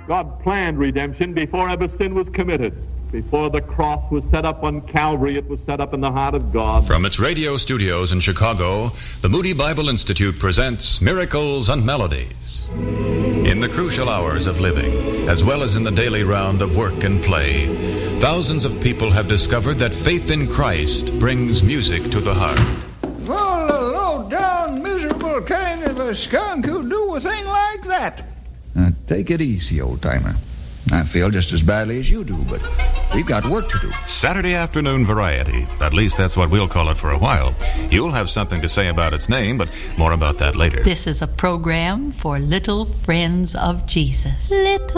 God planned redemption before ever sin was committed. Before the cross was set up on Calvary, it was set up in the heart of God. From its radio studios in Chicago, the Moody Bible Institute presents Miracles and Melodies. In the crucial hours of living, as well as in the daily round of work and play, thousands of people have discovered that faith in Christ brings music to the heart. Well, a low-down, miserable kind of a skunk who'd do a thing like that. Now, take it easy, old-timer. I feel just as badly as you do, but we've got work to do. Saturday Afternoon Variety. At least that's what we'll call it for a while. You'll have something to say about its name, but more about that later. This is a program for little friends of Jesus. Little